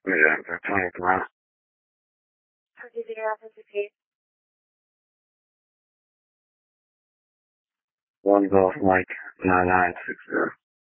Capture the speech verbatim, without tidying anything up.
Yeah, they're trying to come out. One golf Mike nine nine six zero.